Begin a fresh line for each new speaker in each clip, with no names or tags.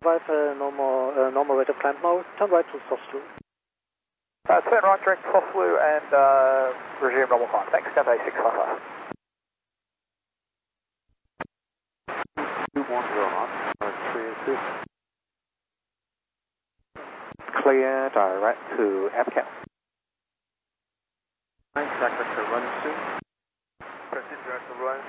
right, normal rate of climb now, turn right to soft slew.
Turn right direct soft slew and resume normal climb. Thanks, Cathay 655.
210 knots, 302.
Clear direct to FCAP.
Sector to run soon.
Proceed direct to run.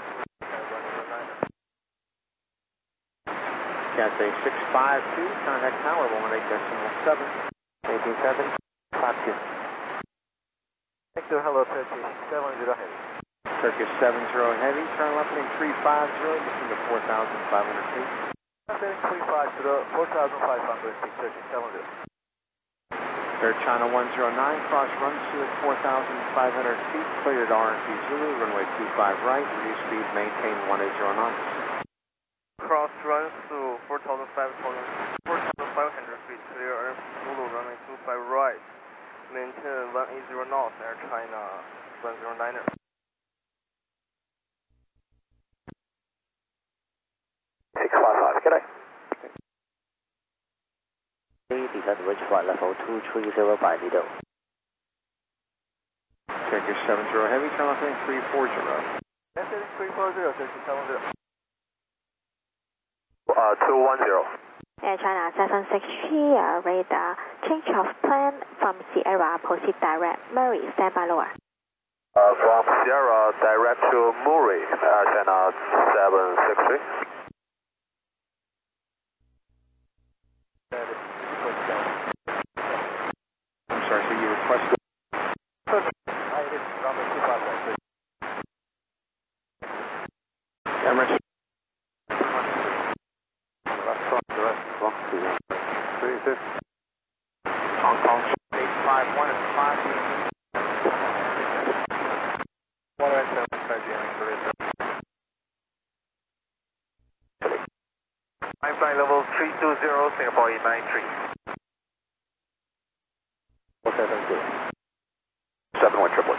Cathay 652, contact tower 18.7.
18.7, 52. Victor, hello, Turkish 70 heavy.
Turkish 70 heavy, turn left heading 350, looking to 4,500 feet.
Left heading 350, 4,500 feet, Turkish 70.
Air China 109, cross run to 4,500 feet, cleared RNP Zulu, runway 25 right, reduce speed, maintain 180 knots.
Cross runs to 4,500 feet, clear RNP Zulu, runway 25 right, maintain 180 knots, Air China 109er.
Good day.
Descend to reach flight level 230 by Lido.
Turkish 70 heavy, turn left heading 340.
Left heading 340, Turkish 70.
210.
Air China 763, radar, change of plan from Sierra, proceed direct, Murray, stand by lower.
From Sierra direct to Murray, Air China 763.
I'm sorry, so you requested. Emirates. Hong Kong 851 and 5.
I'm flight level 320, Singapore 893. 71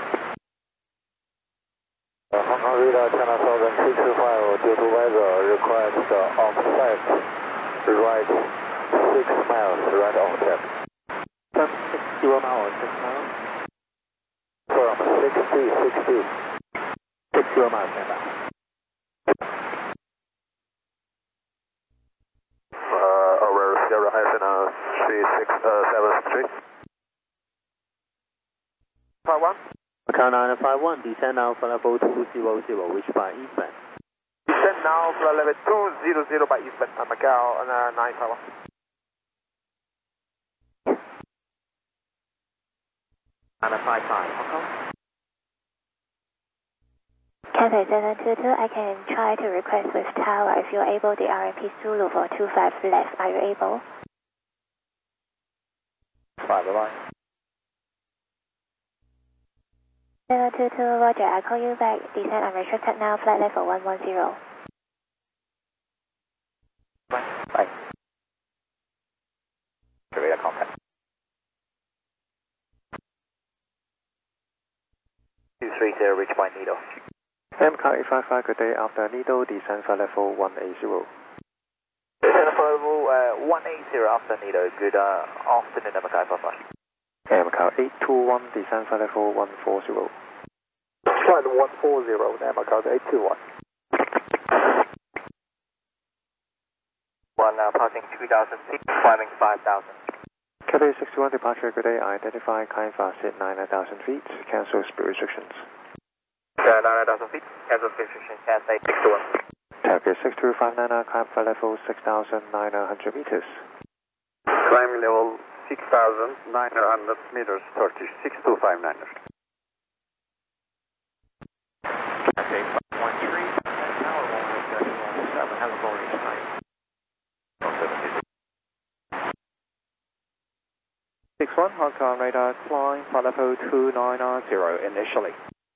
Hong Kong radar China 625 due to weather request offset right 6 miles right on tap. 60 miles, 6 miles. From 60 miles stand by.
Over Sierra China 3673. 51.
Macau 951, descend now for level 200, reach by eastbound.
Descend now for level 200 by eastbound, Macau 951.
And a 55, Hong Kong.
Cathay 722, I can try to request with tower if you're able the RMP Zulu for 25 left. Are you able?
5 bye.
722, roger, I call you back. Descend unrestricted now, flight level 110.
Bye. Radar contact. 230, reach by Nido.
MCAR 855, good day. After Nido, descend for level 180.
Descend for level 180 after Nido. Good afternoon, MCAR 855.
MCAR 821, descend for level 140.
Flight 140, MCAR 821. Passing 2,000 feet, climbing 5,000.
Cathay 61, departure, good day. Identify climb fast at 9,000 feet. Cancel speed restrictions.
9,000 feet, cancel speed restrictions, Cathay 61.
Turkish 6259, climb for level 6,900 meters.
Climb level 6,900 meters, Turkish 6259.
Cathay 513, tower 117, have a glorious night.
61, Hong Kong radar, climb for level 2990 initially.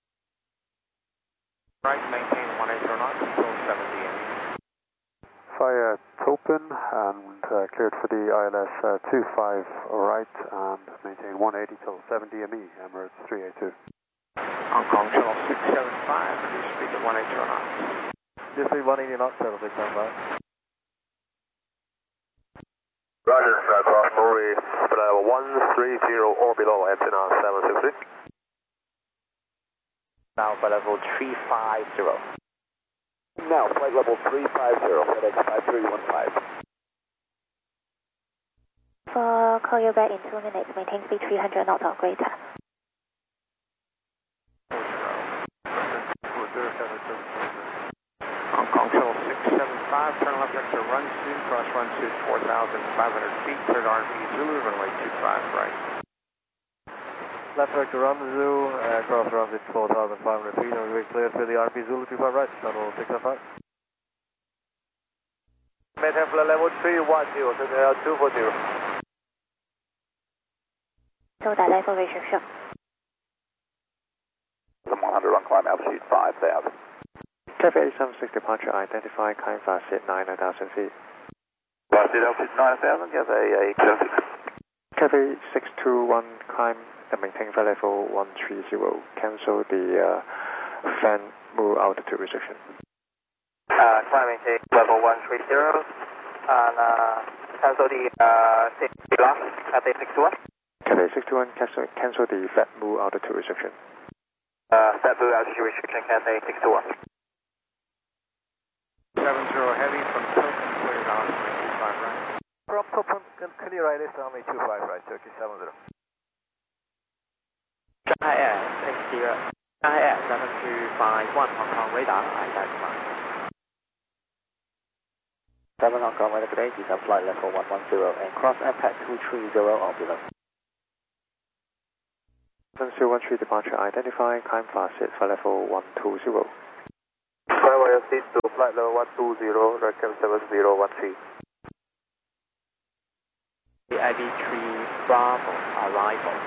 Right, maintain 180 knots until 70 ME.
Fire open and cleared for the ILS 25 right and maintain 180 till 70 ME, Emirates 382.
Hong Kong Channel 675, reduce speed to 180 knots.
Just 180 knots, that'll be done by.
130 or below, antenna 763.
Now for level 350.
Now, flight level 350, FedEx 5315.
For call you back in 2 minutes, maintain speed 300 knots or greater.
Hong Kong Shuttle 675, turn left exit run soon, cross run soon 4,500 feet, cleared RP Zulu, runway 25 right.
Left vector run Zulu, cross runs at 4,500 feet, and we're cleared for the RP Zulu 25 right, shuttle 675. Maintain flight level 310, so 240.
So that level restriction.
100 on climb altitude 5,000.
Cafe 876 departure, identify climb fast at 9,000 feet.
Fast at altitude 9,000, Cafe 876.
Cafe 621, climb and maintain flight level 130, cancel the fan move altitude restriction.
Climb maintain level 130, and cancel the safety lock at 621.
Cafe 621, cancel the fat move altitude restriction.
Fat move altitude restriction, Cafe 621.
70 heavy from Token, cleared on 25 right.
From Copen, clear right is only 25 right, Turkey 70.
Shanghai Air 60, Shanghai Air 7251, Hong Kong radar, identify. 7 Hong Kong radar today, descend flight level 110 and cross impact 230 or below.
7213 departure, identify climb fast at flight level 120.
Flight seat to flight level 120, record 7013.
The IB3 Bravo arrival.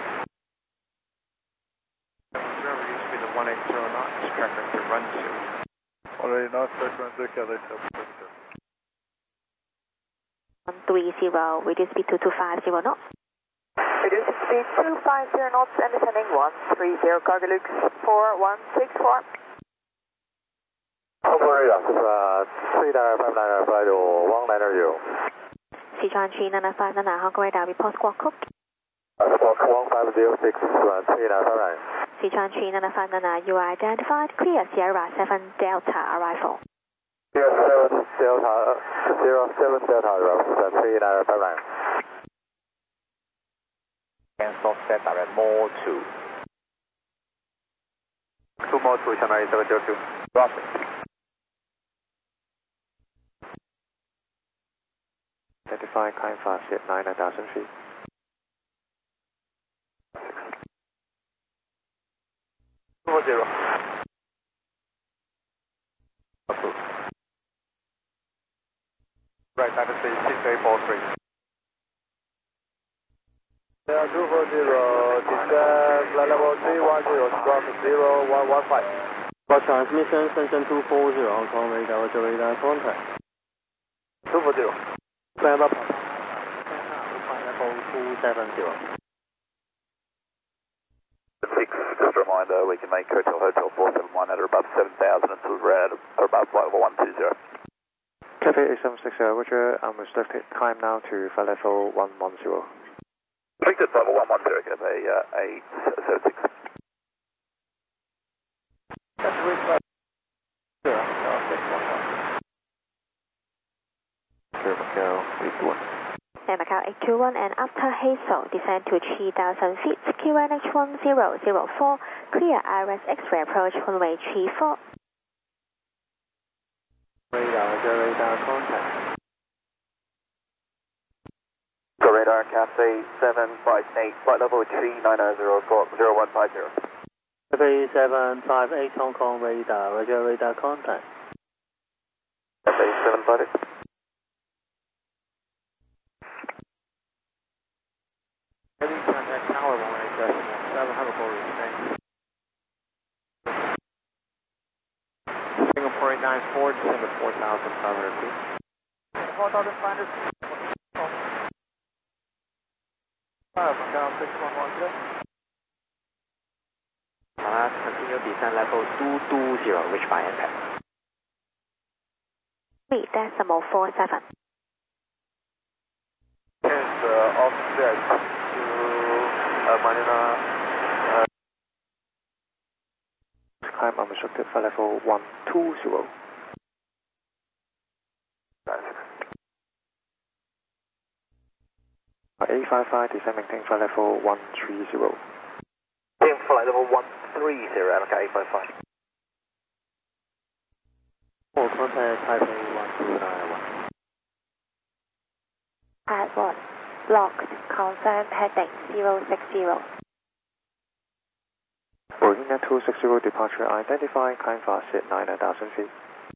70 reduce speed to 180 knots, traffic to run soon.
Already not, run to Cafe 762.
130, reduce speed to 250 knots.
Reduce speed 250 knots and descending 130, cargo Lux 4164.
Operator, 3959 flight to 190.
四川 3959 Hong Kong radar report squawk code.
Squawk 1506, 3959.
四川 3959 you are identified, clear Sierra 7 Delta arrival.
Sierra 7 Delta, 07 Delta arrival, 3959.
Cancel set direct more 2.
2 more 2, Channel 8702.
Roger.
Identify climb fast at 9,000 feet.
240. Right, time is 6843. 240, descend flight level 310, squawk 0115.
For transmission, Shenzhen 240, Hong Kong radar, Roger radar contact.
240.
Climb up, level 270.
6, just a reminder, we can make Hotel 471 at above 7,000 until we're at above flight level 120.
Cafe 876, Roger, restricted climb now to flight level 110.
Restricted level 110, Cafe 876. That's reached Macau 821.
And Macau 821 and after Hazel, descend to 3,000 feet, QNH 1004, clear IRS X-ray approach runway 34.
Radar contact.
So radar Cafe 758, flight level 3990, squawk 0150.
Cafe 758 Hong Kong radar, Roger radar contact.
Cafe 758.
Heavy contact tower 18.7, hoverboard remain. Singapore 894, descend to 4,500 feet.
4,500 feet. Macau 611.
Continue descend level 220, reach by impact.
3.47.
Is offset to Manila.
Climb unrestricted flight level 120. 855, descend maintain flight level 130.
Maintain flight level 130, America 855.
Full contact Taipei 1291.
Pad 1, locked, confirm heading 060.
Bohemia 260 departure identified, climb fast at 9,000 feet.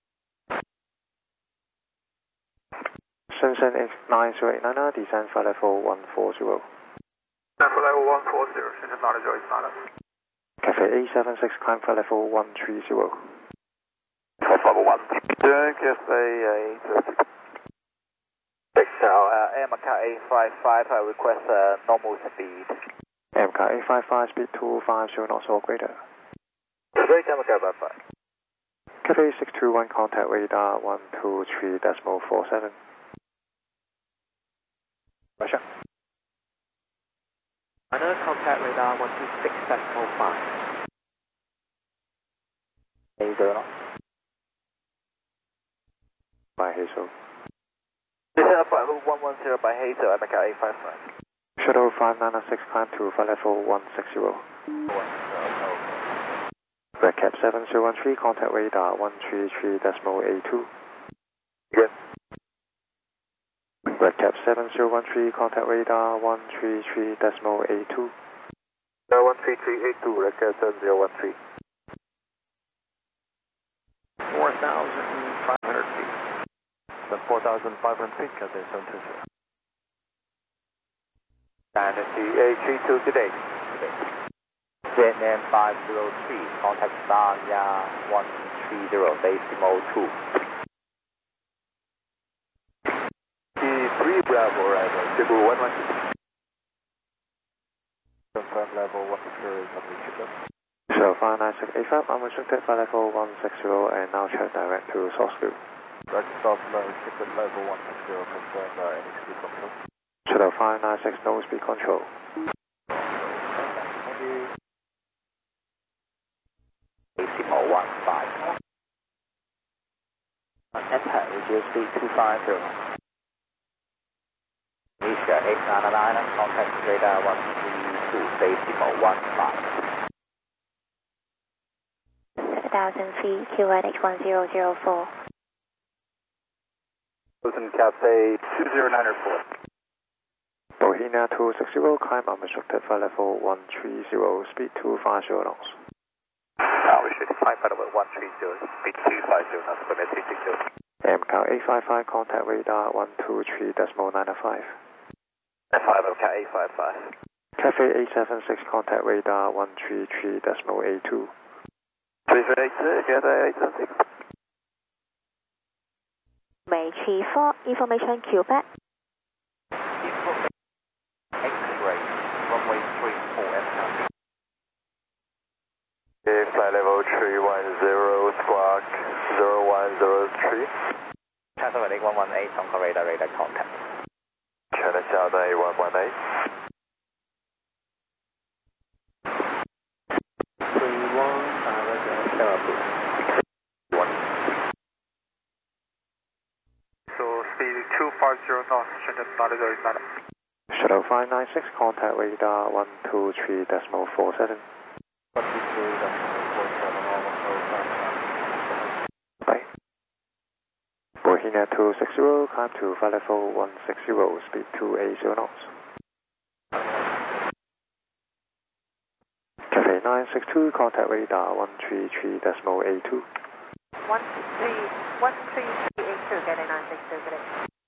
Shenzhen X9089, descend flight level 140.
Descend flight level 140, Shenzhen 9089.
Cafe 876, climb flight level 130.
Flight level 130, Cafe 876. America 855, I request normal speed.
America 855, speed 250 knots or greater.
Great, America 855.
Cafe 621, contact radar 123.47. Russia.
Another contact radar 126.5.
80 knots.
By Hazel.
Descend flight level 110 by Hazel, America 855.
Shuttle 596, climb to flight level 160. Red Cap 7013, contact radar 133.82.
Yes.
Red Cap 7013, contact radar 133.82.
13382, Red Cap 7013.
4,500 feet.
4,500 feet, Cathay 720. Dynasty 832 today. Vietnam 503, contact Sanya 130, decimal 2. T3 Bravo, arrival, Cebu 112. Confirm level 130 is unreachable.
So 59685, unrestricted flight level 160 and now check direct to source view.
Direct south restricted level 160, confirm any speed control.
Shuttle 596, no speed control.
Thank you. Decimal 15. Enter, reduce speed 250. Asia 899, contact radar 132, decimal 15.
6,000 feet, QNH 1004.
Listen, Cathay 20904.
Bohemia 260, climb unrestricted flight level 130, speed 250 knots.
Restricted flight level 130, speed 250 knots, domestic 60.
MCAL 855, contact radar 123.95.
F5 MCAL 855.
Cafe 876, contact radar 133.82.
382, Cathay 876.
May 34, information Quebec.
X-ray, runway 34 MCAL. Flight level 310, squawk 0103. China 8118, Hong Kong radar contact. China South 8118.
31, therapy.
So speed 250 knots, Shenzhen 9089.
Shuttle 596, contact radar 123.47. Bye. Bohemia 260, climb to flight level 160, speed 280 knots. Cafe 962, contact radar 133.82.
13382, getting 962, get it.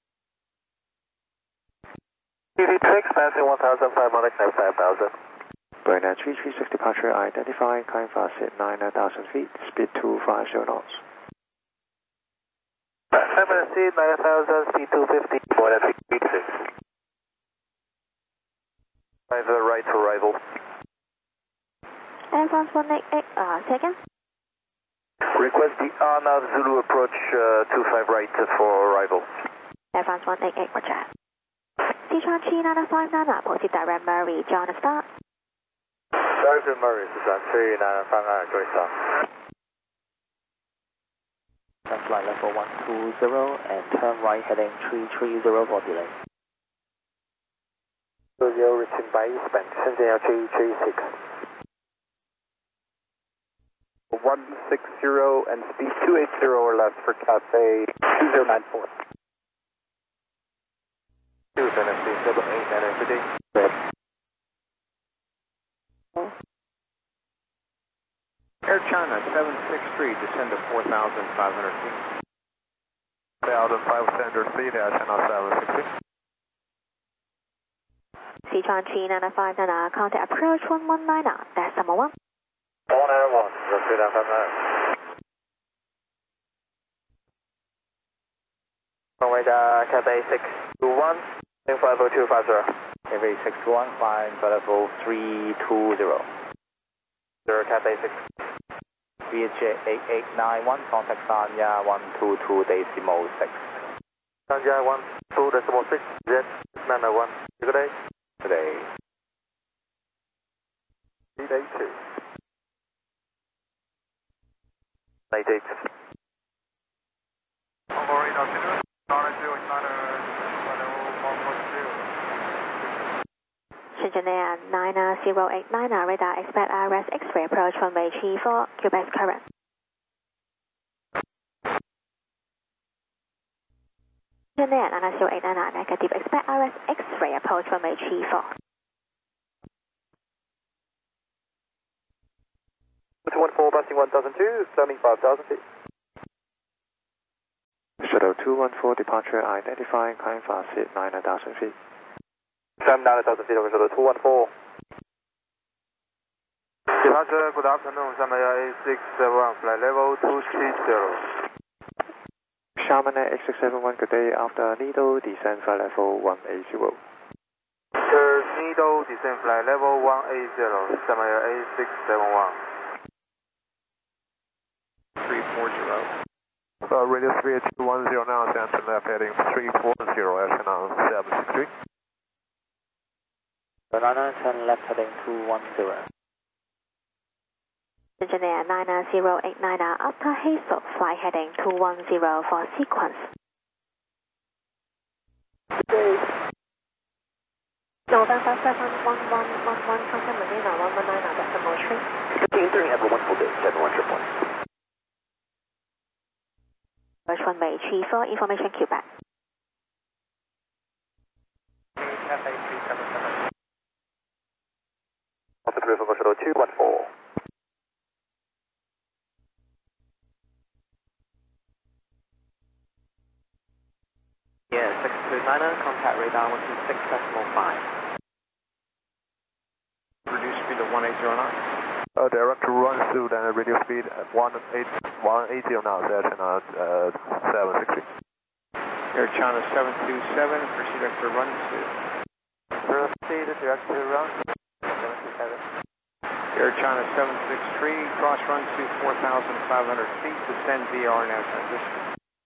TD6, passing 1,500, 5,000.
Berner 336 departure identified, climb fast at 9,000 feet, speed 250 knots.
MSC 9,000, speed 250, more than 336. Driver right to arrival.
Air France 188, say again?
Request the Arnav Zulu approach 25 right for arrival.
Air France 188, roger. Sichuan Chi 959, proceed direct Murray, John start.
Director Murray, Susan 3959, joy stop.
Flight level 120 and turn right heading 330 for delay.
20 reaching by eastbound, Shenzhen LG 36. 160 and speed 280 or less for Cathay 2094. 278 and entity.
Air China 763, descend to 4,500 feet.
4,500 feet, Air China 763.
Sichuan 395 Nana, contact approach 119 decimal 1.
191, repeat after that.
Runway Cathay 621, 50250. Cathay 621, flying flight level 320. 0 Cathay 6. VHA 8891, contact Sanya 122 decimal 6.
Sanya 122 decimal 6, Jet 901. Good day.
Good day.
Speed 82. 88.
Shenzhen Air 90899, radar expect IRS X-ray approach runway 34, Quebec current. Shenzhen Air 90899, negative expect IRS X-ray approach runway 34.
214, passing 1002, climbing 5,000 feet.
Shuttle 214 departure identifying climb fast at 9,000 feet.
Climb 9,000 feet over Shuttle 214.
Departure, good afternoon, Shamaya A671, flight level 230.
Xiamen Air 8671, good day. After Nido, descend flight level 180.
Nido, descend flight level 180, Shamaya A671.
340.
Radio 3810 now, Santon left heading 340, Air China 763.
Banana, turn left heading 210.
Shenzhen Air 90899, after Hazel, fly heading 210 for sequence. November 7, 1111, contact Manila 119 decimal 3.
Entering, have a wonderful day, 71 triple.
Approach runway 34, information Quebec.
Cathay 377.
Alpha 3 for Shuttle 214.
Yeah, 629, contact radar 126.5.
Reduce speed to 1809.
Direct run through and radio speed at 180 now, Air China 760.
Air China 727, proceed to run to.
Proceed direct to run 727.
Air China 763, cross run to 4,500 feet, descend VR now transition.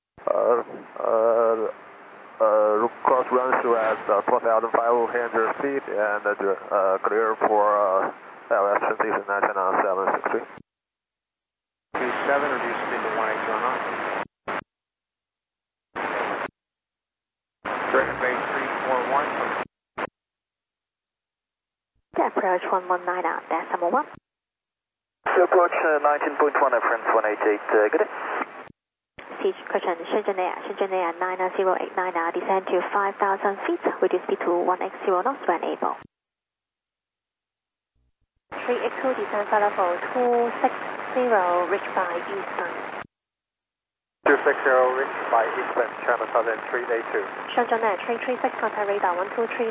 Cross run through at 4,500 feet and clear for LS transition at China 763.
27, reduce speed to 1809. Dragon Bay 341.
Approach 119 decimal 1.
Approach 19.1, friends 188, good day.
Siege question, Shenzhen Air 90899, descend to 5,000 feet, reduce speed to 180 knots when able. 380, descend flight level 260, reach by eastbound.
260, reach by eastbound, China Southern 382.
Shenzhen Air 336, contact radar 123.47.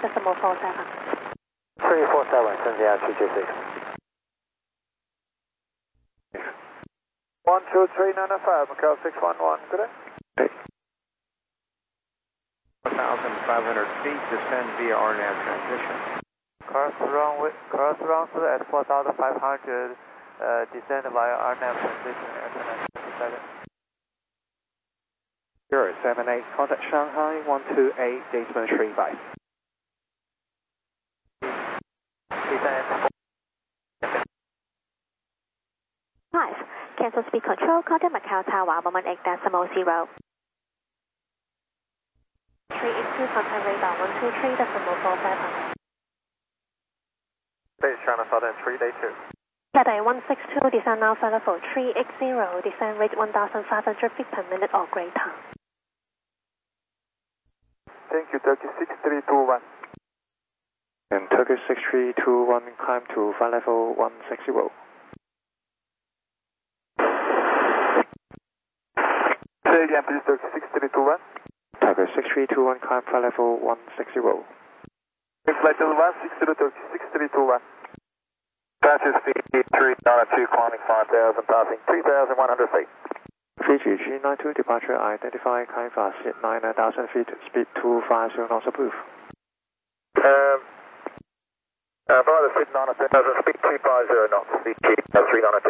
347, Shenzhen Air 226. 12395, Macau 611, good day.
4,500 feet, descend via RNAV transition.
Cross run through at 4,500, descend via RNAV transition, Air China
078, contact Shanghai 128, Gateman 35.
Descend
cancel speed control, contact Macau Tower, 118.0. 382, contact radar 123.457.
Base China Southern 3 day 2.
Cathay 162, descend now for level 380, descend rate 1,500 feet per minute or greater.
Thank you, Turkey 6321.
And Turkish 6321, climb to flight level 160.
Say again, please, Turkey 6321.
Turkish 6321, climb flight level 160.
Flight level 160, Turkey 6321. Passage speed 392, climbing 5,000, passing 3,100 feet.
Fiji G92, departure identify, climb fast, hit 9,000 feet, speed 250 knots approved.
Brother, speed 9,000, speed 250 knots, speed 392.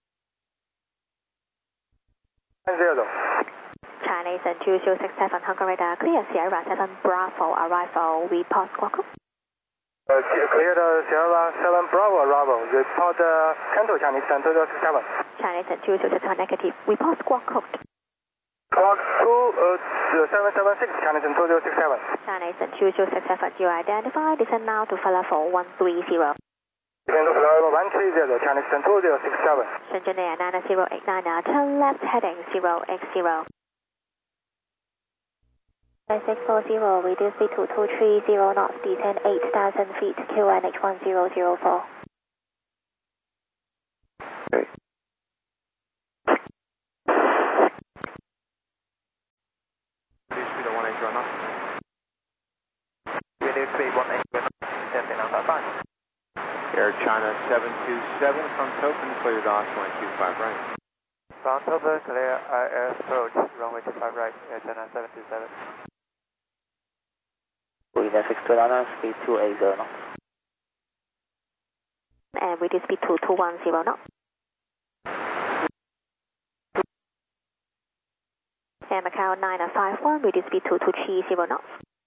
0.
Chinese and 2067, Hong radar, clear Sierra 7 Bravo, arrival, report Guaco.
Clear Sierra 7 Bravo, arrival, report cancel Chinese and 2067.
Chinese and 2067, negative, report squawk code.
Squawk 2776, Chinese and 2067.
Chinese and 2067, you identify, descend now to flight level 130.
Descend to flight level 130, Chinese and 2067.
Shenzhen Air 9089, turn left heading 0X0. 9640, reduce speed to 230 knots, descend 8,000 feet, QNH 1004.
Okay.
Reduce speed of 180 knots.
Reduce speed 180 knots, descending on that line.
Air China 727 from Topin, clear DOS 125 right.
From Topin, clear IS approach, runway 25 right, Air China 727.
Wind 629, speed 280 knots.
And reduce speed to 210 knots. And Macau 951, reduce speed to 230 knots.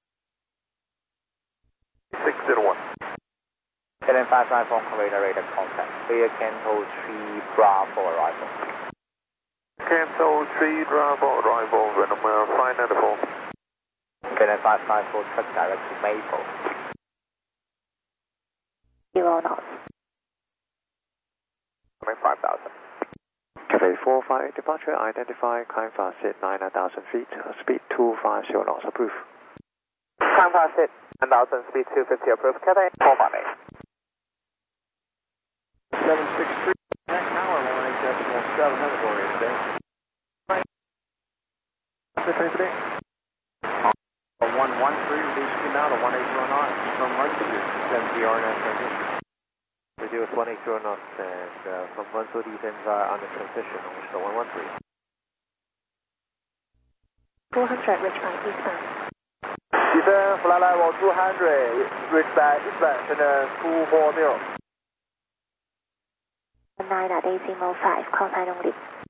601.
KLM 594, radar contact. Clear Canto 3 Bravo arrival.
Cancel 3 Bravo, arrival, runway 594.
KLM 594, track direct to Maple.
0 knots.
Coming 5,000.
Cathay 458, departure identify, climb fast, hit 9,000 feet, speed 250 knots approved.
Climb fast, hit 9,000, speed 250 approved. Cathay 458.
763, next hour, 1.8.7 headquarters today. 113, reduce speed now to 180 knots from London to 70 RNS transition.
Reduce 180 knots and from 130 descend on the transition, which is 113.
200, reach by eastbound.
Descend flight level 200, reach by eastbound, Shenzhen 240.
9.805, call sign only.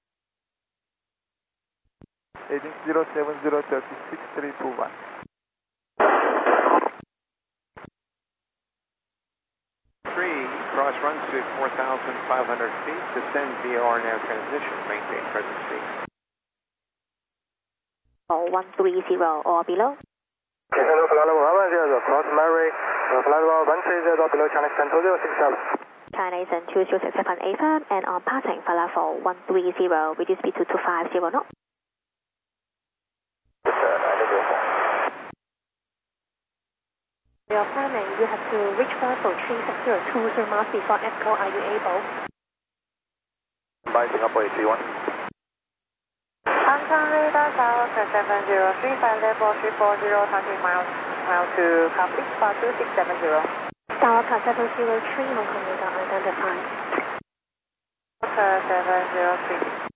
Aging 070, 6321.
Cross runs to 4,500 feet, descend via RNAV transition, maintain present speed.
130 or below.
Descend to flight level 110, cross Mary, flight level 130 below Chinese 1067.
Chinese and 2067 AFM, and on passing flight level 130, reduce speed to 250 knots. Your planning, you have to reach level 3602 3 miles before airport. Are you able?
By Singapore 831.
Hong Kong radar tower 7035, level 340, 20 miles to complete for 2670.
Tower 703, Hong Kong radar identified.
703.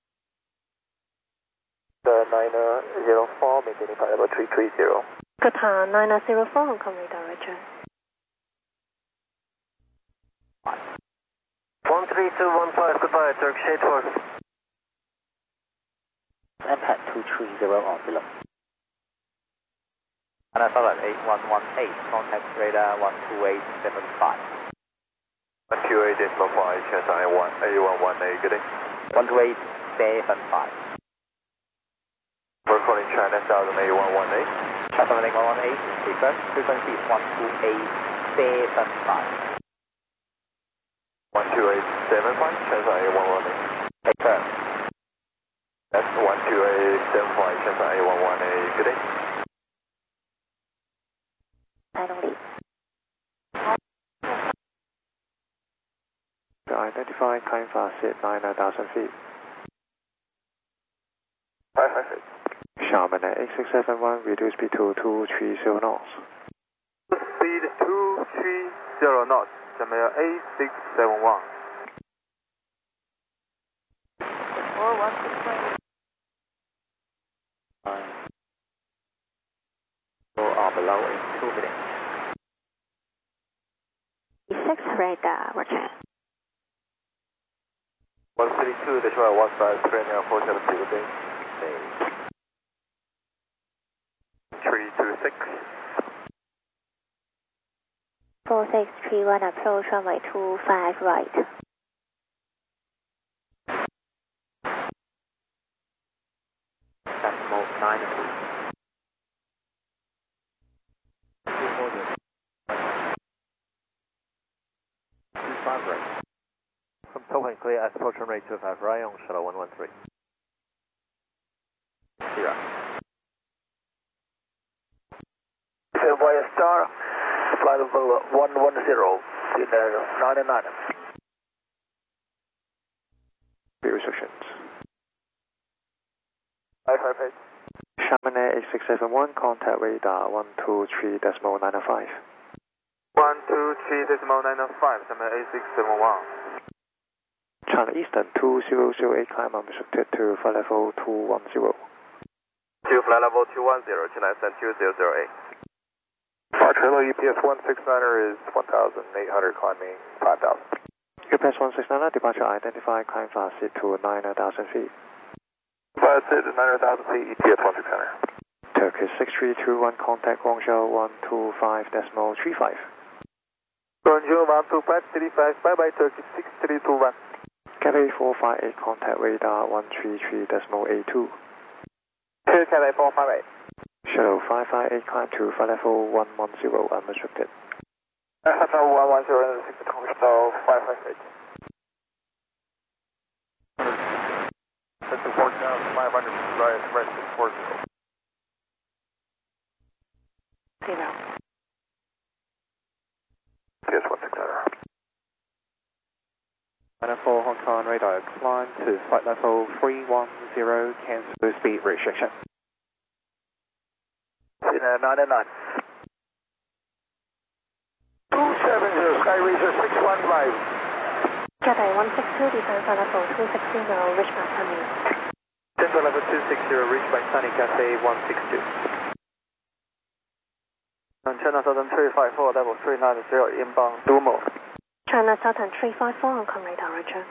The 904, maintaining flight level 330.
Qatar 904, Hong Kong radar, roger.
13215, goodbye, Turkish 84.
Impact 230 on below. And I thought at 8118, contact radar 12875.
128.5, chance I 8118, good day.
128. 75.
We're calling China Southern A118.
Southern A118, request frequency 12875.
12875, China A118.
Confirm.
That's 12875, China A118. Good day.
Identify climb fast at 9,000 feet.
558.
Xiamen at 8671, reduce speed to 230 knots.
Speed 230 knots, China A671.
4 or below in 2 minutes.
6 radar, roger.
132, the show 153 now 470, good day. 326.
4631 approach runway 25 right.
Decimal 9 25 right.
From Towing clear at approach runway 25 right on shuttle 113.
0.
Via Star, flight level 110, in 99.
Speed restrictions.
558.
Xiamen Air 8671, contact radar 123.905.
123.905, China A671.
China Eastern 2008, climb unrestricted to flight level 210.
To flight level 210, China Eastern 2008. Departure hello, UPS 169er is 1,800, climbing 5,000.
UPS 169, departure identify, climb fast at to 9,000 feet.
Fast at 9,000 feet, UPS 169er.
Turkish 6321, contact Guangzhou 125.35.
Guangzhou 125.35, bye bye, Turkish 6321.
Cathay 458, contact radar 133.82.
Here, Cathay 458.
Shuttle 558, climb to flight level 110, unrestricted.
Shuttle 110, shuttle 558. That's 4,500, right, 640.
0.
PS 169er.
China 4 Hong Kong radar, climb to flight level 310, cancel speed restriction.
99. 270, Sky Racer 615.
Cathay 162, descend flight level 260, reach by Sunny.
Central level 260, reach by Sunny, Cathay 162. China Southern 354, level 390, inbound Dumo.
China Southern 354, Hong Kong radar, roger.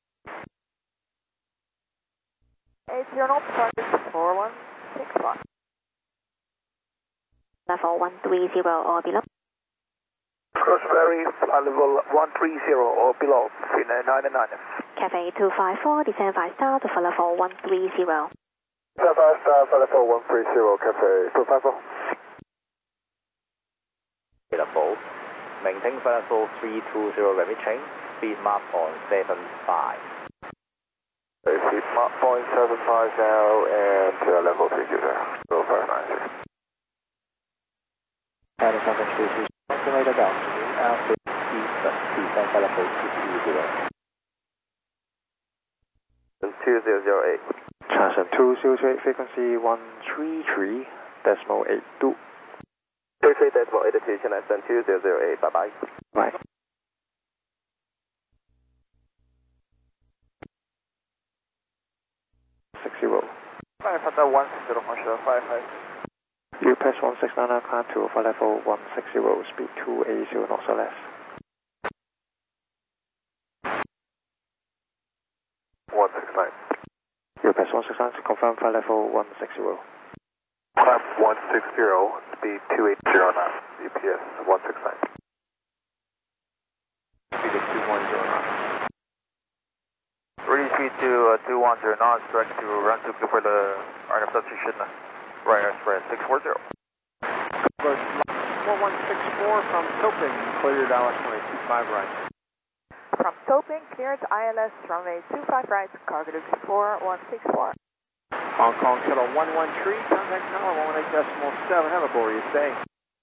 80 knots, target 4165.
Level 130 or below.
Crossberry, flight level 130 or below, 99.
Cathay 254, descend 5 star to flight level 130.
5 star, flight level 130, Cathay 254.
Level. Maintain flight level 320, rapid change. Speed mark on 75.
Speed mark 0.75 now and level 320, 0590.
China Southern 330, radar down to Alpha Eastern, descend flight level 220.
2008.
China 2008, frequency 133.82.
33.82, China 2008, bye bye.
Right.
Flight 160, 55.
UPS 169, climb to flight level 160, speed 280 knots or less.
169.
UPS 169, to confirm flight level 160.
Climb 160, speed 280 knots, UPS 169.
Speed 210 knots.
Ready speed to 210 knots, direct to run to for the RNF substitution, right express 640.
4164 from Toping, cleared Dallas runway 25 right.
From Toping, cleared ILS runway 25 right, cargo Luke 4164.
Hong Kong Shuttle 113, contact tower 18.7, have a glorious day.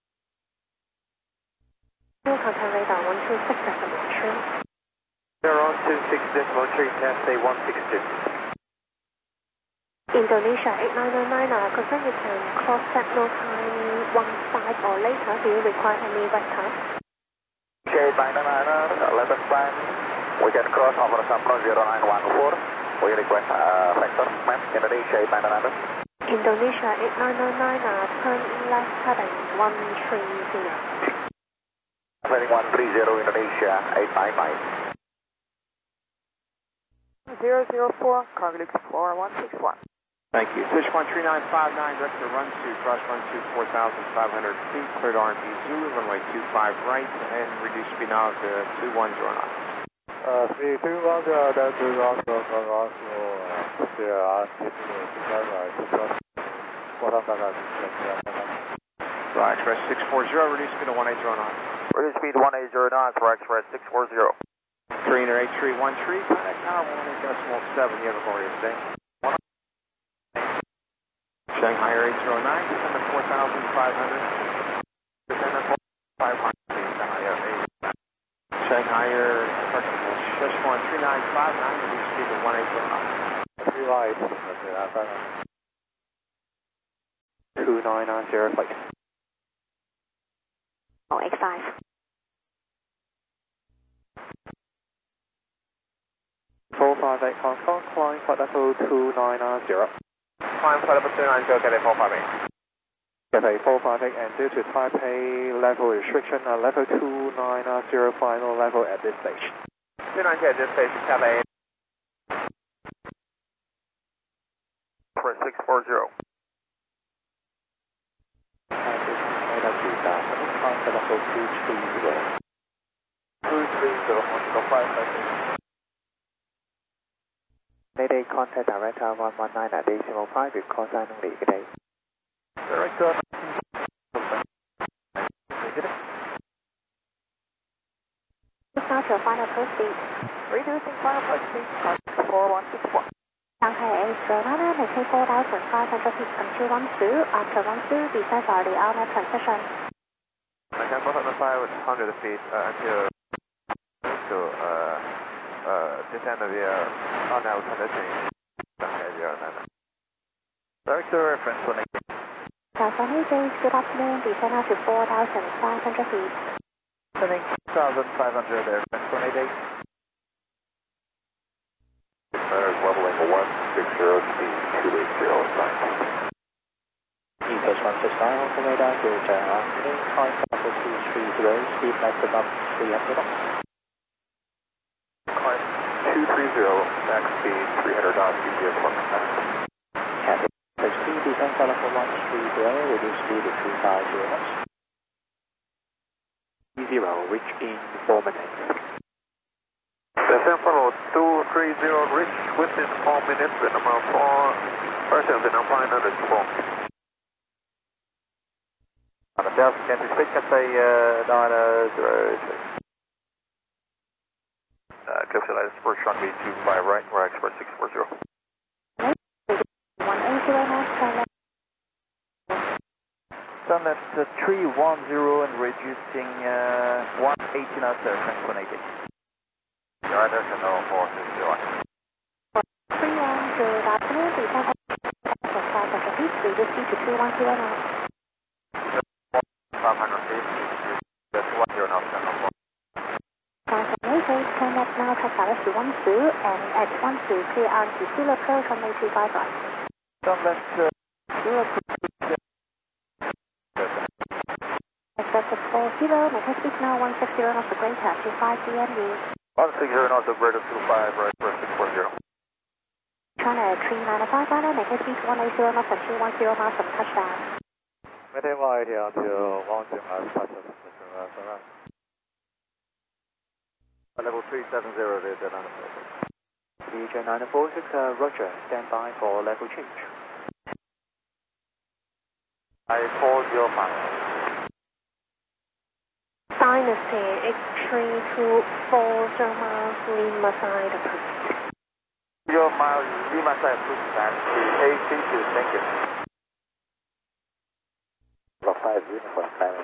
Contact radar 126.3.
026.3, Taxi 162.
Indonesia 8999, confirm you can cross at no time 15 or later. Do you require any wait time?
J8999, 11 plan. We can cross over Sampno 0914. We request vector map Indonesia 8999.
Indonesia 8999, turn left heading 130.
Heading 130 Indonesia 899.
004, cargo Luke 4161.
Thank you. Fishbone 3959, direct to run to, cross run to 4,500 feet, cleared RMP Zulu, runway 25 right, and reduce speed now to 2109.
Speed 210, down to Roswell, clear RMP Zulu, 25 right, cross 4,500 feet.
Right, express 640, reduce speed to 1809.
Reduce speed 180 knots for Express 640.
Trainer 8313, contact tower 18.7, you have a glorious day. Shanghai Air 809, descend to 4,500. Descend to 4,500 feet, Shanghai Air 809. Shanghai Air, Sichuan 3959, reduce speed to 1809.
3 right,
2990 flight.
Oh, X5.
458 Hong Kong, flying flight level 2990.
Climb flight level 290, Cathay 458.
Cathay 458, and due to Taipei level restriction, level 2990 final level at this stage.
290 at this station, Cathay. For 640. Level 230. 230,
Mayday, contact Director 119 at decimal 5 with call sign only. Good day.
Director.
Now to final approach speed.
Reducing final approach speed, cargo 4164.
Shanghai Air 809, maintain 4,500 feet until 12. After 12, descend for the RNAV transition.
I can 4,500 feet until descend via RNAV transition. Director reference 180.
Southern Days, good afternoon. Descend now to 4,500 feet.
Descending 2,500 reference 180. Center's leveling 160, speed 280, sign.
East 169, Hong Kong radar, clear China, climb flight level 230, speed maximum 300 knots.
Climb 230, max speed 300 knots, GPS 1.
Cathay, speed descend flight level 130, reduce speed to 250 knots. E0, reach in 4 minutes.
Descend level 230, reach within 4 minutes, Vietnam 4, version Vietnam 904. On the Delta, can you speak Cathay 903? Capitalize first runway 25 right, we're Express 640.
180 knots, turn left.
Turn left 310 and reducing 180 knots, French 180. Right, there's a no 460.
31, good afternoon. Descend for 500 feet, reduce speed to 210 knots.
500 feet, 210 knots,
Mayday, turn left now, track direct to 12, and at 12, clear RMP Zulu approach runway 25 right.
Turn left 0.
Express 40, maintain speed now 160 knots to greater to 5 DMU.
160 knots of greater to 5 right, for 640.
China 3995, final, maintain speed 180 knots until 10 miles from touchdown.
Maintain 180 until 10 miles past level 370 is at
DJ 946, Roger, stand by for level change.
I40 miles.
Dynasty X3240 miles, Lima side approach.
0 miles, Lima side approach, AC2, thank you. 5 uniform climbing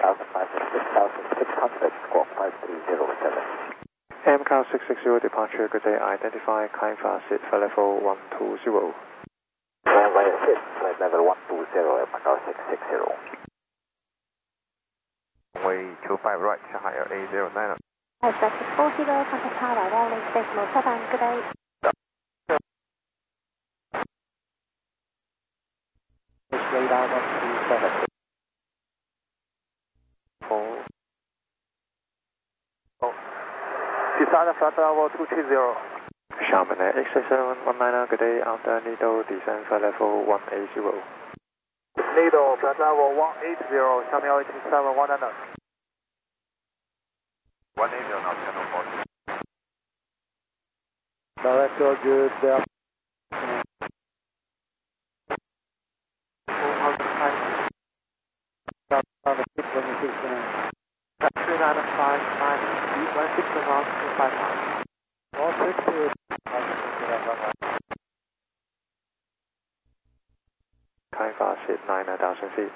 9,500, squawk 5307.
MCAL 660 departure, good day, identify, climb fast, sit for level 120.
Climb via sit, flight level 120, MCAL 660.
Way 25 right, Shanghai A09.
Exact 40, contact tower, rolling decimal 7, good day.
Radar 127.
Descend flight level 230.
Xiamen X6719, good day, after Nido, descend for level 180.
Nido, flight level 180, Xiamen X6719.
180 now, channel 40.
Director, good afternoon.
Climb fast, sit 9,000 feet.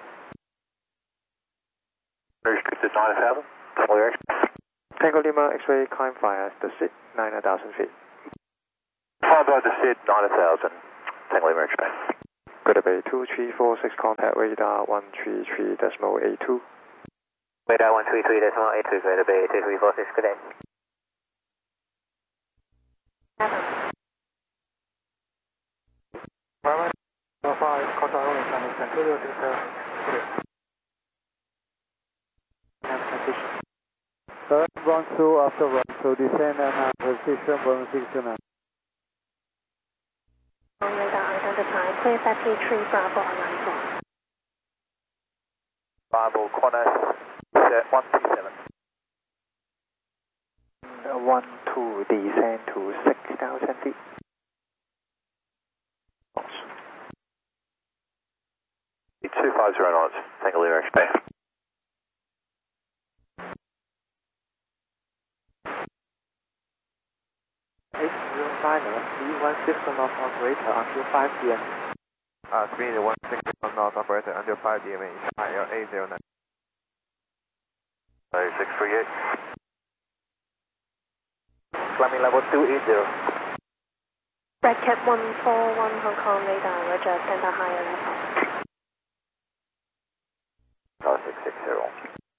Restricted 9,000. Clear.
Tango Lima X-ray, climb fire, the sit 9,000 feet.
How about the SID 9,000? Tango Lima X-ray.
Good day, 2346, contact radar 133.82.
Radar 133.82, Greater Bay 2346, good day. 5, contact only, Chinese Central, 6 Current run through after run through, descend and position 169.
Radar identified, clear Fatty 3 Bravo arrival.
Bible Qantas 137.
12, descend to 6,000 feet.
250 knots, Tango Lima X-ray.
V16 of operator until 5 p.m.
Speed 160 knots, operator until 5 p.m. in Shanghai A09.
638. Climbing level 280.
Red Cap 141 Hong Kong radar, Roger, stand by higher level.
660.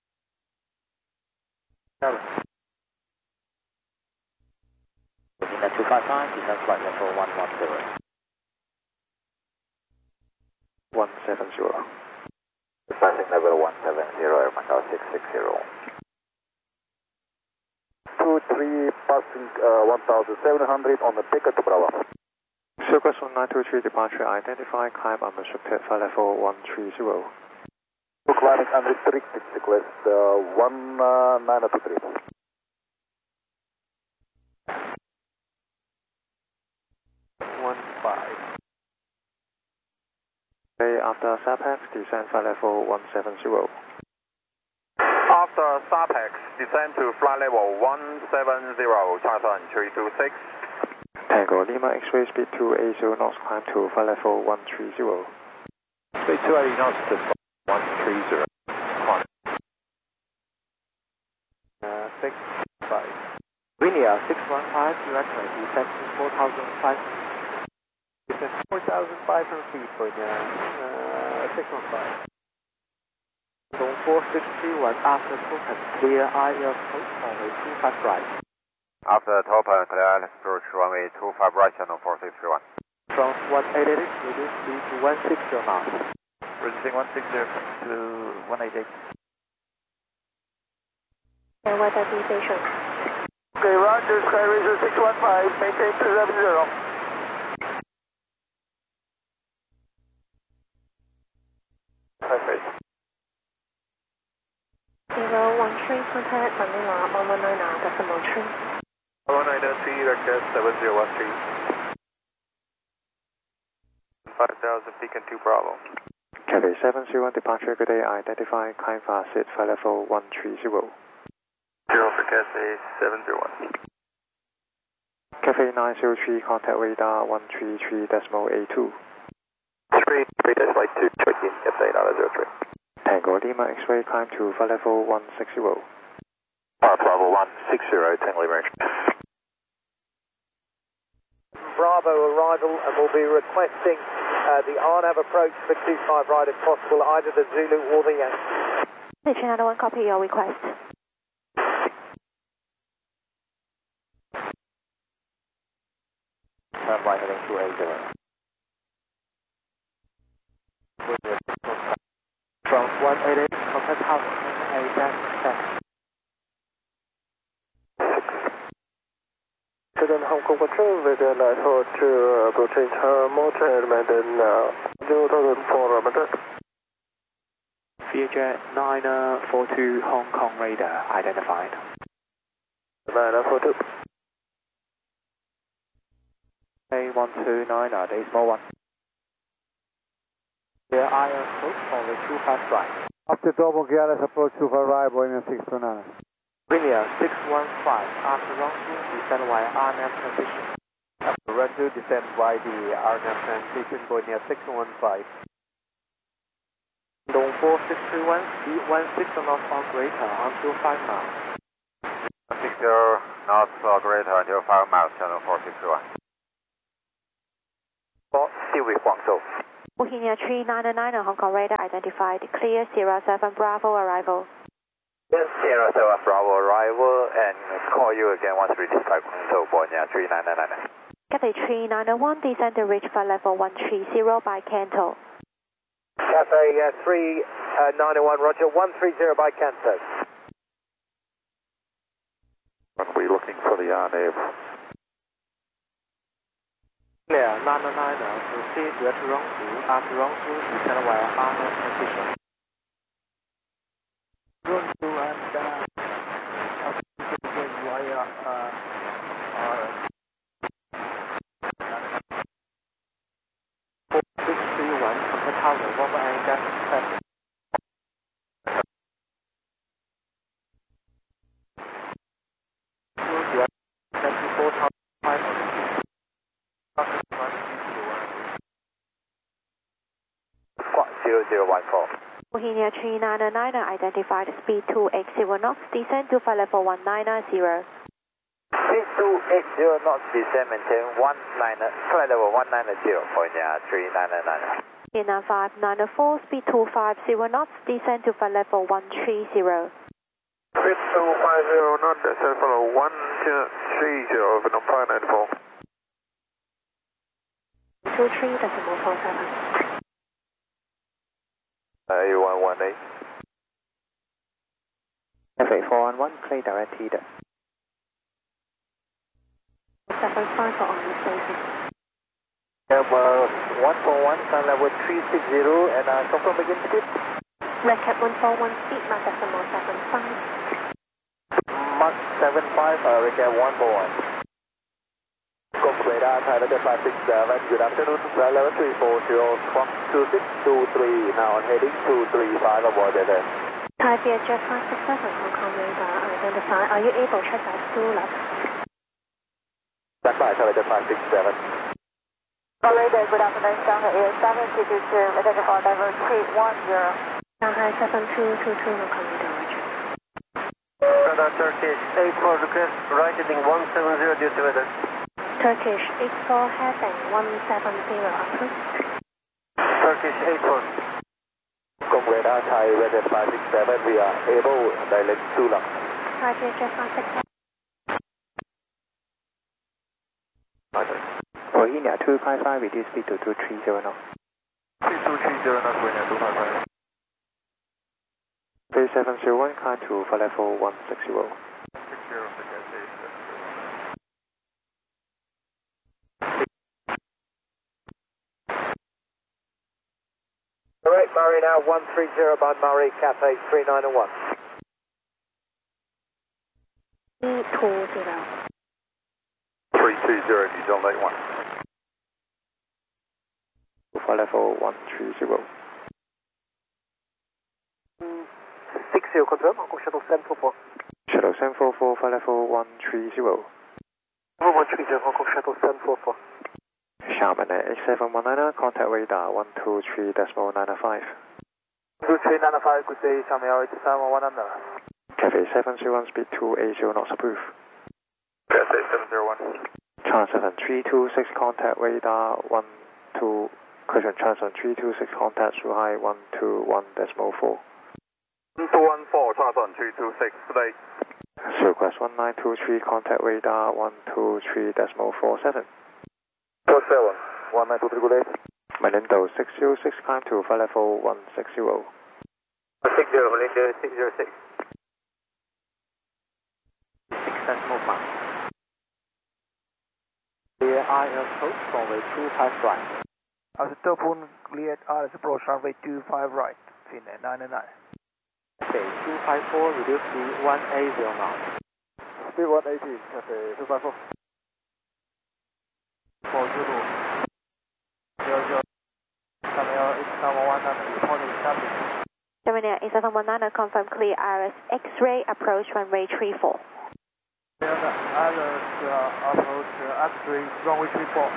Looking at 259, descend flight level 110.
170.
Passing level 170, Macau 660. 23 passing 1,700 on the ticket to Bravo.
Circus 1923, departure, identify, climb unrestricted for level 130.
Climbing unrestricted, request 1923.
15. Okay, after SAPEX, descend for level 170.
After SAPEX, descend to flight level 170, China 326.
Tango Lima X-ray, speed 280 knots, climb to flight level 130.
Speed 280 knots to 130.
6-5. Linear 615, director, descend to 4,500. Descend 4,500 feet for the 615. Zone 4631, after token, clear IL approach, runway 25 right.
After Topan, clear approach runway 25 right, channel 4631.
From 188, reduce speed to 160 knots.
Reducing 160 to 188.
And weather deviation.
Okay, Roger, Sky Racer 615, maintain 270. Perfect.
013, contact Manila 119.3.
1903, request 7013. 5000, Beacon 2 Bravo.
Cathay 701, departure, good day, identify, kind fast, seat, flight level 130.
Zero for Cathay 701.
Cathay 903, contact radar 133.82.
3.2, checking, Cathay 903.
Tango Lima X-ray, climb to flight level 160.
Bravo 160, Tango Lima.
Bravo arrival, and we'll be requesting the RNAV approach for 25 right if possible, either the Zulu or the Yankee.
Channel 1, copy your request.
Turn right heading 280. From 188, contact house, A-7.
Then Hong Kong Control, radio 942, approaching motor element 0400.
Vietjet 942 Hong Kong radar identified.
942.
A129, day small one.
There are approach only 25 right.
Up to double Gallus, approach to arrival in 629.
Linear 615, after run through, descend via RNAV transition.
After run through, descend by the RNAV transition, going near 615.
Dong 4631, speed 16 knots on greater until 5 miles.
60 knots or greater until 5 miles, channel 461. Still with Guangzhou.
Booking 3999 Hong Kong radar identified, clear 07 Bravo arrival.
Yes, Sierra 7 Bravo arrival, and call you again once we reach Guangzhou, Borneo 3999.
Cathay 3901, descend to reach flight level 130 by Canto.
Cathay 3901, roger, 130 by Canto.
We're looking for the RNAV.
Clear 999, proceed direct run through, after run through, descend via RNAV transition. Run through and via 4631, contact tower, Volvo and gas expected. Direct 24,500.
0014.
Booking 3999 identified, speed 280 knots, descend to flight level 190.
Speed 280 knots, descend, maintain 19, flight level 190, Borneo 3999.
Vietnam 594, speed 250 knots, descend to flight level 130.
Speed 250 knots, descend follow 130, Vietnam 594.
23.47.
A118.
Cathay 411, clear directed.
75 for on the station.
Number 141, sun level 360, and confirm again speed.
Record 141, speed, Mach decimal 75.
Mach 75, record 141. Gulf radar, Thai Letter 567, good afternoon, flight level 340, Fox 2623, now heading 235, avoided.
Thai Vietjet 567 Hong Kong radar identified, are you able to check out stool left?
Stand by, Thai Letter 567.
Radar, good afternoon, Shanghai Air 7222, identify level 310.
Shanghai 7222 Hong Kong radar, roger.
Radar Turkish 84, request right heading 170 due to weather.
Turkish 84 heading 170 approach.
Turkish 84. Gulf radar, Thai Weather 567, we are able direct to left.
Thai Vietjet 567.
Bohemia 255, reduce speed to 230 knots.
Speed 230 knots, Borneo 255.
3701, climb to flight level 160.
60 for Cathay 701.
Correct, Murray now 130 by Murray, Cathay 3901.
320.
320, New Zealand 81.
Flight level 130.
60 confirm, Hong Kong Shuttle 744.
Shuttle 744, flight level 130.
130, Hong Kong Shuttle 744.
Xiamen X719, contact radar 123.995.
2395, good day, Xiamen X719.
Cathay 701, speed 280 knots approved.
Cathay 701.
Transson 326, contact radar 12, correction, Transson 326, contact through high 121.4.
214, Transson 326, good day.
Request 1923, contact radar 123.47.
47, 1923, good day.
Malindo 606, climb to flight level 160.
60, Malindo 606.
6.5. Clear ILS approach, runway 25 right.
Altitude cleared ILS approach, runway 25 right, Finnair 99.
Okay, 254, reduce speed 180 knots.
Speed 180, Cathay 254. 402. 00. Xiamen X719, reporting established.
Xiamen X719, confirm clear IRS X-ray approach runway 34.
ILS approach X-ray runway 34.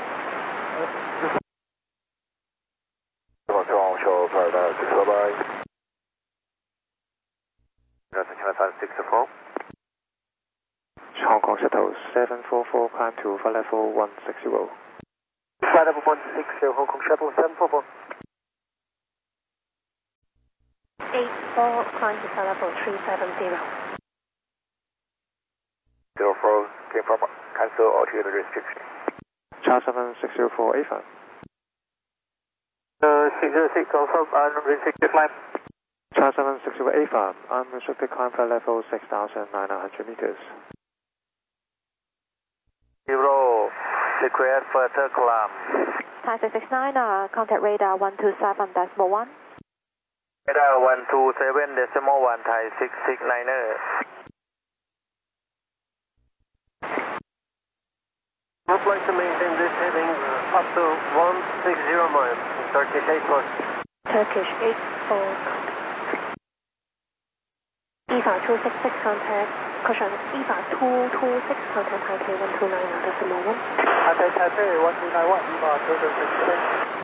Show Paradise, bye-bye. China 604.
Hong Kong Shuttle 744, climb to flight level 160.
Flight level 160, Hong Kong Shuttle 744.
84, climb to flight level 370.
04, came from cancel altimeter restriction.
Charles 7604, AFA.
606, confirm unrestricted climb.
Charles 7604, AFA, unrestricted climb flight level 6,900 meters.
0, request further climb.
Thai 669, contact radar 127.1.
Radar 127.1, Thai 669er. Would like to maintain this heading up to 160 miles, Turkish 84.
Turkish 84, EVA 266, contact, caution, EVA 226, contact Taipei 129.1.
Taipei 1291, EVA 226.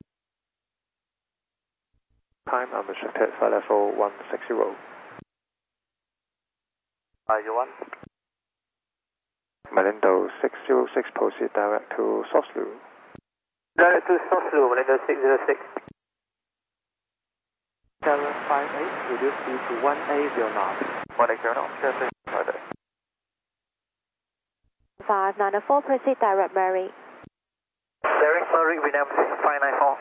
Time unrestricted flight level 160.
You want?
Malindo 606, proceed direct to Soslu.
Direct to Soslu, Malindo 606.
758, reduce speed to 180 knots.
180 knots, Cathay, Paradise.
594, proceed direct Mary.
Direct Murray, Vietnam 594.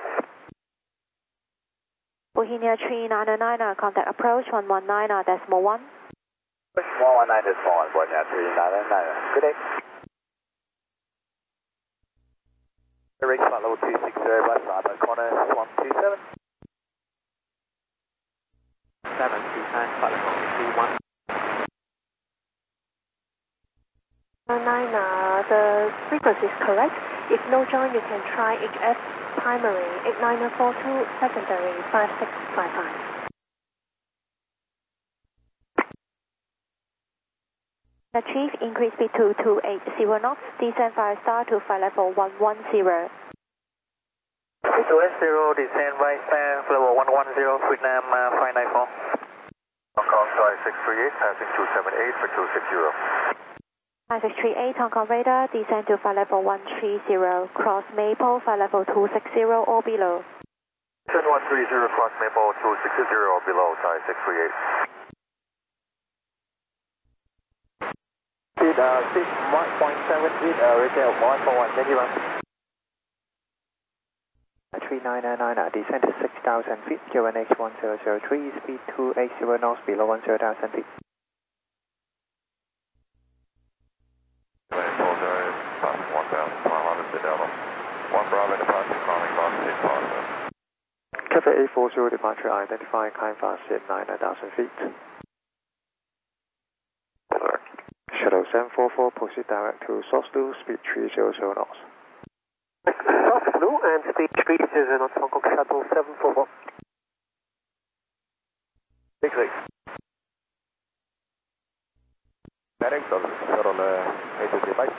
Bohemia 399, contact approach 119.1.
119.1, Bohemia 399. Good day. Direct flight level 260, right side, corner 127.
729, flight level 31.
9, the frequency is correct. If no join, you can try HF primary 8942, secondary 5655. Achieve increase speed to 280 knots, descend 5 star to flight level 110.
280, descend right star, level 110, Vietnam 594.
Hong Kong Sky 638, passing 278 for 260.
5638, Hong Kong radar, descend to flight level 130, cross Maple, flight level 260 or below.
130, cross Maple 260 or below, Thai 638.
Speed 6.78, retail 141, thank you, ma'am.
3999, descend to 6,000 feet, QNH 1003, speed 280 knots, below 10,000 feet.
Passing 1,500 to Delta. 1 Bravo departure, climbing fast at Plaza.
Cathay 840, departure identifying climb fast at 9,000 feet. Shuttle 744, proceed direct to Soslu, speed 300 knots.
Soslu and speed 300 knots, Hong Kong Shuttle 744.
Big 6. Direct on shuttle 823, bye.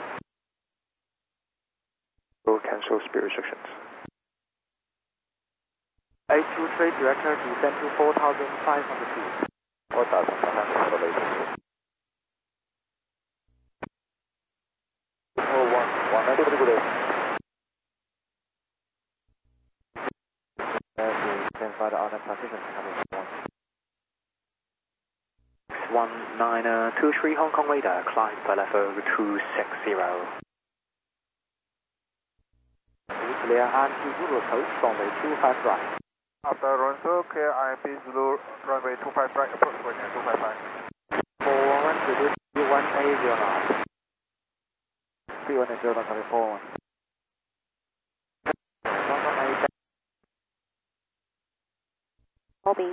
Will cancel speed restrictions.
823, director, descend to 4,500 feet.
4,500, shuttle 823.
1923 Hong Kong radar, climb for level 260. Clear IMP Zulu approach, runway 25 right.
After run through, clear IMP Zulu, runway 25 right, approach for 255.
411 to 180 knots.
310 knots, 4.
Bobby.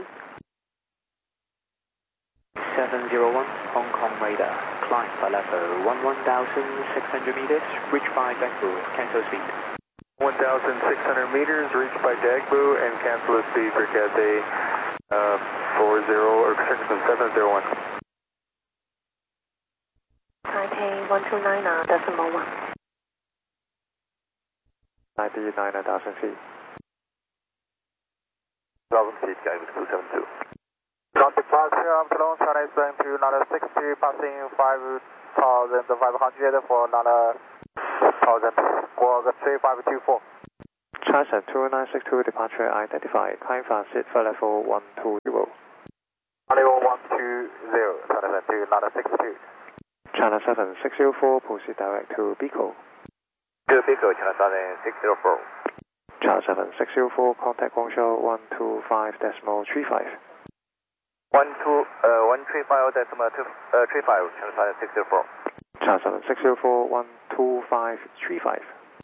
701 Hong Kong radar, climb for level 11,600 meters, reach by Dagbu, cancel speed.
1,600 meters, reached by Dagbu, and cancel the speed for Cathay 40, or 701.
Taipei 129 decimal 1.
99,000 feet.
1,000 feet, going with 272.
On departure, Absalon, China is going to Nala 60, passing 5,500 for Nala 1,000, squawk 3524.
China 2962, departure identified, climb fast, sit for level 120.
Level 120, China to Nala 62.
China 7604, proceed direct to Biko.
To Biko, China 7604.
China 7604, contact Guangzhou 125.35.
135.35, China 604.
China 7604, 125.35.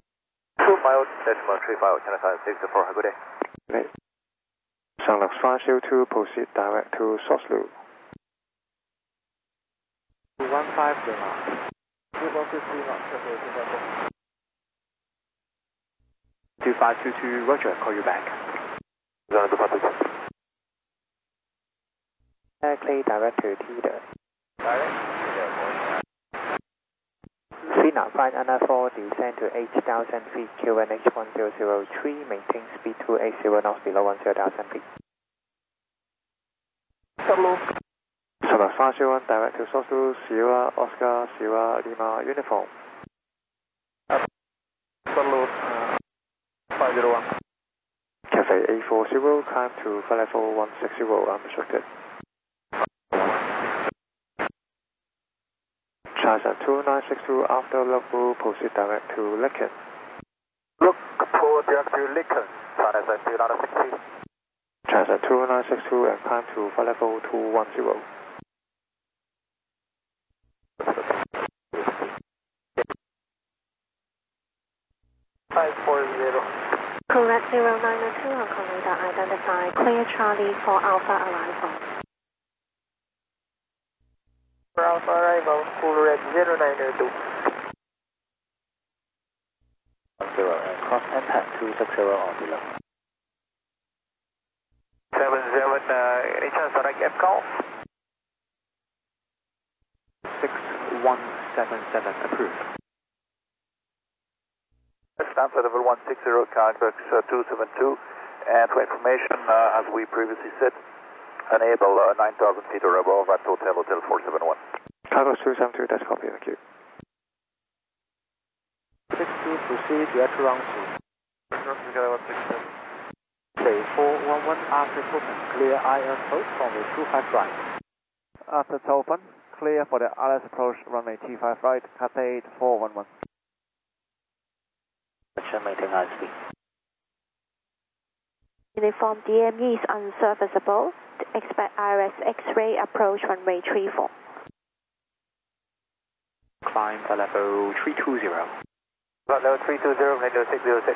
25.35, China 604, have a good day.
Okay. Sunlux 502, proceed direct to Soslu.
215 knots. 215 knots, 2522, roger, call you back.
Clear direct to Tida.
Direct?
Sina 594, descend to 8,000 feet, QNH 1003, maintain speed 280 knots below 10,000 feet.
Sunlux 501, direct to Soslu, Sierra, Oscar, Sierra, Lima, uniform.
Salute 501.
Cathay 840, climb to flight level 160, unrestricted. China 2962, after Logbu, proceed direct to Lincoln.
Look for direct to Lincoln, China 2960.
China 2962 and climb to flight level 210.
Correct 092 Hong Kong radar identify, clear Charlie for Alpha arrival.
For Alpha arrival, full red 0902.
0 and cross impact 260 or below.
77, any chance that I get call?
6177 approved.
Stanford level 160, Cargox 272, and for information, as we previously said, enable 9,000 feet or above at Hotel 471.
Cargo 272, that's copy, thank you.
62, proceed, direct to round 2. Say 411, after open, clear IS approach, runway 25 right.
After open, clear for the ILS approach, runway 25 right, Cathay 411.
Maintain high speed.
Uniform DME is unserviceable. Expect IRS X-ray approach runway 34.
Climb for level 320.
Level 320, radio 606.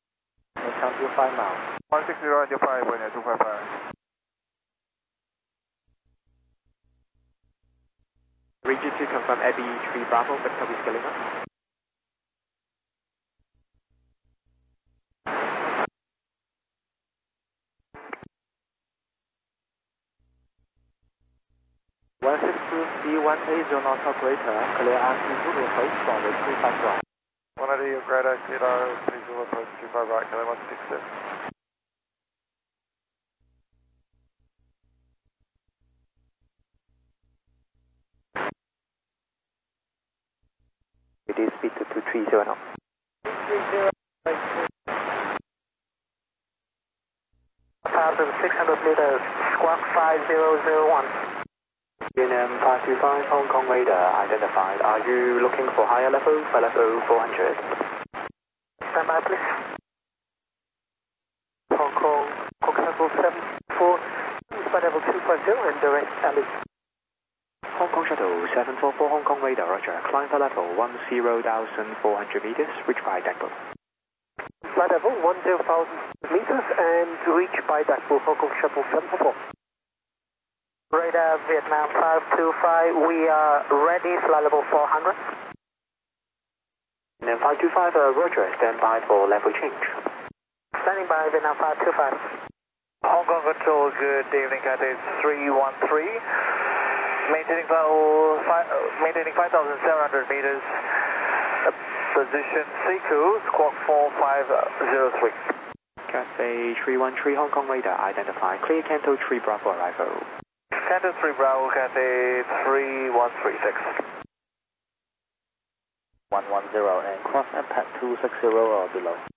Count to 5 miles.
160 radio 5, 255.
Rigid to confirm AB 3 Bravo, Victor Whiskey Lima.
C180 knots operator, clear RC Zulu approach from the 25 right.
180, your grade ACR, please Zulu approach 25 right, Kilo 166.
It is speed to 230 now.
1,600 meters, squawk 5001.
UNM 525, Hong Kong radar identified. Are you looking for higher level, for level 400?
Stand by, please. Hong Kong, level 74, by level 250 and direct alley.
Hong Kong Shuttle 744, Hong Kong radar, roger. Climb for level 10,400 meters, reach by Dagpo.
Flight level 10,000 meters and reach by Dagpo, Hong Kong Shuttle 744. Radar Vietnam 525, we are ready, flight level 400.
And 525, roger, stand by for level change.
Standing by, Vietnam 525.
Hong Kong Control, good evening, Cathay 313. Maintaining 5,700 meters. Position CQ, squawk 4503.
Cathay 313, Hong Kong radar identified. Clear Canto 3 Bravo arrival.
Canto 3 Bravo, Cathay 3136.
110 and cross impact 260 or below.